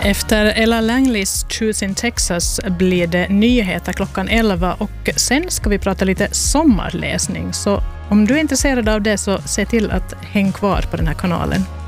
Efter Ella Langleys Choose in Texas blir det nyheter klockan 11 och sen ska vi prata lite sommarläsning. Så om du är intresserad av det så se till att häng kvar på den här kanalen.